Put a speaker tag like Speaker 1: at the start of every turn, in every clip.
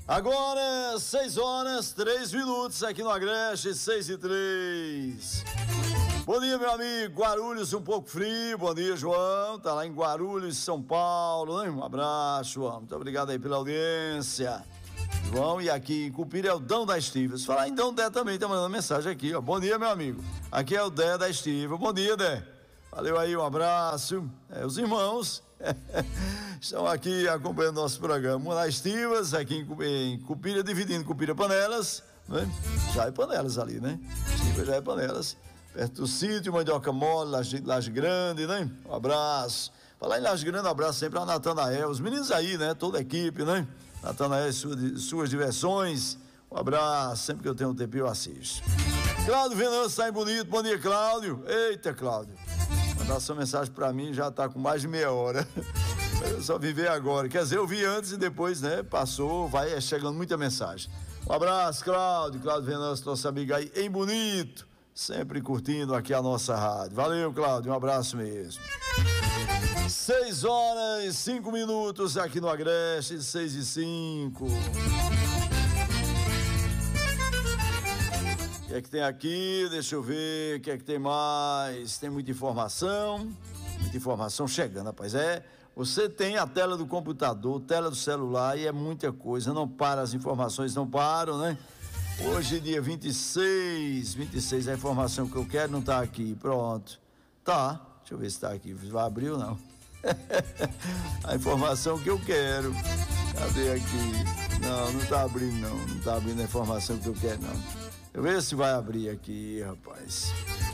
Speaker 1: Agora, 6 horas, 3 minutos aqui no Agreste, 6:03. Bom dia, meu amigo. Guarulhos um pouco frio. Bom dia, João. Tá lá em Guarulhos, São Paulo, né? Um abraço, João. Muito obrigado aí pela audiência. João, e aqui em Cupira é o Dão da Estiva. Se falar em Dão, Dé também tá mandando mensagem aqui, ó. Bom dia, meu amigo. Aqui é o Dé da Estiva. Bom dia, Dé. Valeu aí, um abraço. Os irmãos estão aqui acompanhando nosso programa. Uma das Estivas, aqui em Cupira, dividindo Cupira Panelas, né? Já é Panelas ali, né? Estiva já é Panelas. Perto do sítio, Mandioca Mole, Laje Grande, né? Um abraço. Falar em Laje Grande, um abraço sempre a Natanael. Os meninos aí, né? Toda a equipe, né? Natanael, suas diversões. Um abraço. Sempre que eu tenho um tempinho, eu assisto. Cláudio Venâncio, está em Bonito. Bom dia, Cláudio. Eita, Cláudio. Mandar sua mensagem pra mim, já tá com mais de meia hora. Eu só vim ver agora. Quer dizer, eu vi antes e depois, né? Passou, vai chegando muita mensagem. Um abraço, Cláudio. Cláudio Venâncio, nosso amigo aí em Bonito. Sempre curtindo aqui a nossa rádio. Valeu, Cláudio. Um abraço mesmo. 6 horas e 5 minutos aqui no Agreste, 6:05. O que é que tem aqui? Deixa eu ver. O que é que tem mais? Tem muita informação chegando, rapaz. Você tem a tela do computador, tela do celular e é muita coisa. Não para, as informações não param, né? Hoje, dia 26, a informação que eu quero não tá aqui. Pronto. Tá. Deixa eu ver se tá aqui. Vai abrir ou não? A informação que eu quero. Cadê aqui? Não tá abrindo não. Não tá abrindo a informação que eu quero não. Eu ver se vai abrir aqui, rapaz.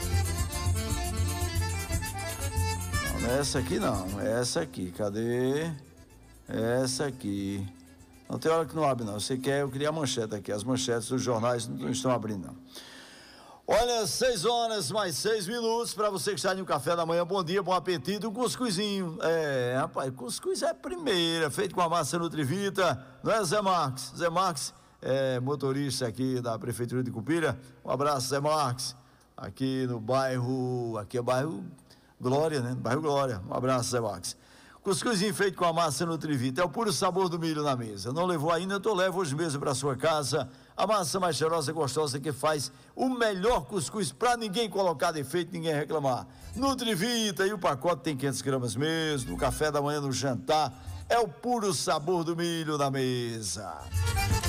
Speaker 1: Não é essa aqui não. É essa aqui. Cadê? Essa aqui. Não tem hora que não abre não. Você quer, eu queria a manchete aqui. As manchetes dos jornais não estão abrindo não. Olha, 6 horas mais 6 minutos para você que está no café da manhã. Bom dia, bom apetite. Um cuscuzinho. Rapaz, cuscuz é primeira, feito com a massa Nutrivita. Não é, Zé Marques? Zé Marques é motorista aqui da Prefeitura de Cupira. Um abraço, Zé Marques. Aqui no bairro, aqui é o bairro Glória, né? Bairro Glória. Um abraço, Zé Marques. Cuscuzinho feito com a massa Nutrivita, é o puro sabor do milho na mesa. Não levou ainda? Então leva hoje mesmo para sua casa. A massa mais cheirosa e gostosa que faz o melhor cuscuz para ninguém colocar defeito, ninguém reclamar. Nutrivita, e o pacote tem 500 gramas mesmo, no café da manhã, no jantar. É o puro sabor do milho na mesa.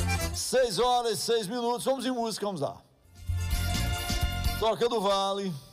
Speaker 1: 6 horas e 6 minutos, vamos em música, vamos lá. Toca do Vale.